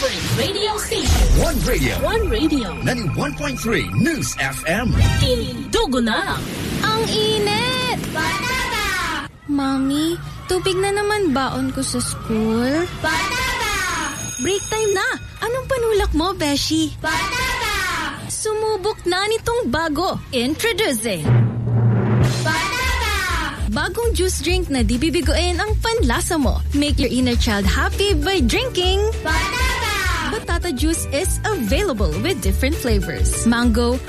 favorite radio station. One radio. One radio. 91.3 News FM. Dugo na. Ang init! Banana! Mami, tubig na naman baon ko sa school. Banana! Break time na! Anong panulak mo, Beshi? Banana! Sumubok na nitong bago. Introducing Banana! bagong juice drink na di bibiguin ang panlasa mo. Make your inner child happy by drinking Banana! Batata juice is available with different flavors. Mango,